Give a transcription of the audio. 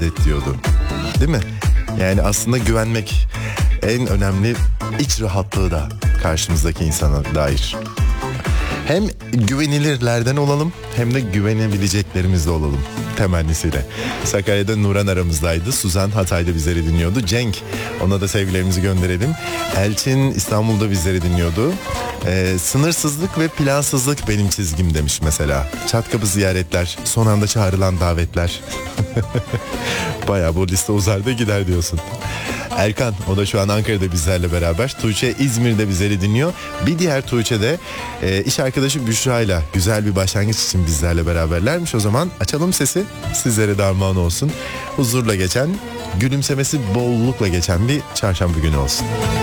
ibadet diyordu. Değil mi? Yani aslında güvenmek en önemli iç rahatlığı da karşımızdaki insana dair. Hem güvenilirlerden olalım hem de güvenebileceklerimizde olalım temennisiyle. Sakarya'da Nuran aramızdaydı. Suzan Hatay'da bizleri dinliyordu. Cenk, ona da sevgilerimizi gönderelim. Elçin İstanbul'da bizleri dinliyordu. Sınırsızlık ve plansızlık benim çizgim demiş mesela. Çat kapı ziyaretler, son anda çağrılan davetler. Bayağı bu liste uzar da gider diyorsun. Erkan, o da şu an Ankara'da bizlerle beraber. Tuğçe İzmir'de bizleri dinliyor. Bir diğer Tuğçe de iş arkadaşı Büşra'yla güzel bir başlangıç için bizlerle beraberlermiş. O zaman açalım sesi, sizlere de armağan olsun. Huzurla geçen, gülümsemesi bollukla geçen bir çarşamba günü olsun.